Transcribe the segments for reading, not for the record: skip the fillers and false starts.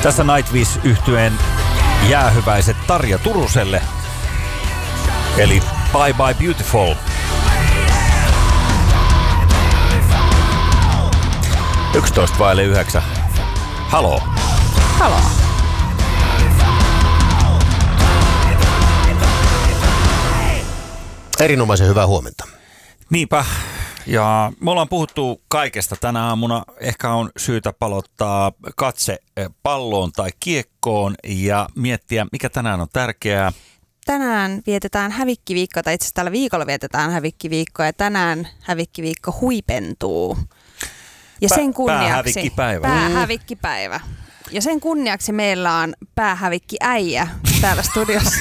Tässä Nightwish-yhtyeen jäähyväiset Tarja Turuselle. Eli Bye Bye Beautiful. 11:09. Haloo. Haloo. Erinomaisen hyvää huomenta. Niinpä. Ja me ollaan puhuttu kaikesta tänä aamuna. Ehkä on syytä palottaa katse palloon tai kiekkoon ja miettiä, mikä tänään on tärkeää. Tänään vietetään hävikkiviikkoa, tai itse asiassa tällä viikolla vietetään hävikkiviikkoa, ja tänään hävikkiviikko huipentuu. Ja sen kunniaksi päähävikkipäivä. Päähävikkipäivä. Ja sen kunniaksi meillä on päähävikkiäijä täällä studiossa.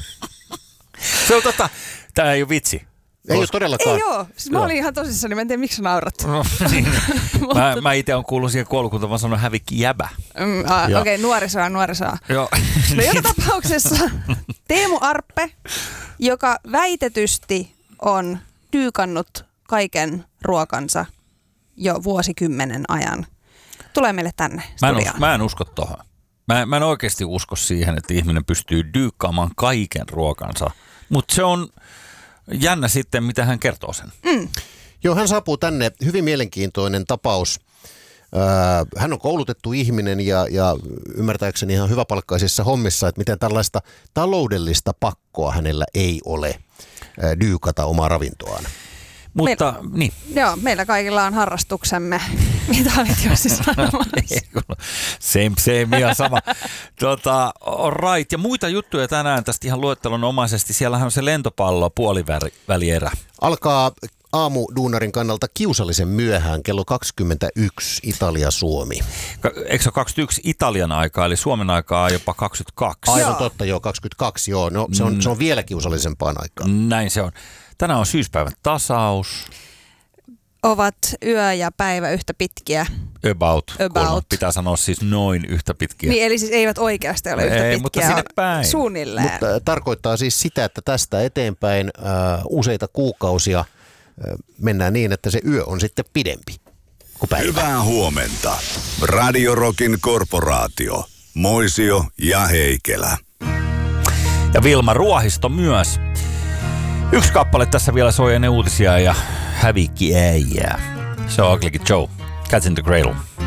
Se on tää ei ole vitsi. Ei ole todellakaan. Ei oo. Siis mä olin ihan tosissani, mä en tiedä miksi naurat. No, niin. mä itse olen kuullut siihen koulukuntaan, mä sanon hävikkijäbä. Okei, nuorisoa. Joo. No joka tapauksessa Teemu Arppe, joka väitetysti on dyykannut kaiken ruokansa jo vuosikymmenen ajan, tulee meille tänne studioon. Mä en usko tohon. Mä en oikeasti usko siihen, että ihminen pystyy dyykkaamaan kaiken ruokansa. Mutta se on jännä sitten, mitä hän kertoo sen. Joo, hän saapuu tänne. Hyvin mielenkiintoinen tapaus. Hän on koulutettu ihminen ja ymmärtääkseni ihan hyväpalkkaisissa hommissa, että miten tällaista taloudellista pakkoa hänellä ei ole dyykata omaa ravintoaan. Mutta niin. Joo, meillä kaikilla on harrastuksemme. Mitä olit Jussi sanomassa? Same, ihan sama. Right. Ja muita juttuja tänään tästä ihan luettelonomaisesti. Siellähän on se lentopallo puolivälierä. Alkaa aamuduunarin kannalta kiusallisen myöhään kello 21 Italia-Suomi. Eikö se ole 21 Italian aikaa, eli Suomen aikaa jopa 22? Aivan totta, joo, 22, joo. No, se on vielä kiusallisempaan aikaan. Näin se on. Tänään on syyspäivän tasaus. Ovat yö ja päivä yhtä pitkiä. About. Pitää sanoa siis noin yhtä pitkiä. Niin, eli siis eivät oikeasti ole yhtä pitkiä. Mutta sinne päin. Suunnilleen. Mutta tarkoittaa siis sitä, että tästä eteenpäin useita kuukausia mennään niin, että se yö on sitten pidempi kuin päivä. Hyvää huomenta. Radio Rockin korporaatio. Moisio ja Heikelä. Ja Vilma Ruohisto myös. Yksi kappale tässä vielä soi ennen uutisia ja hävikki äijää. Se on Ugly Kid Joe. Cats in the Cradle.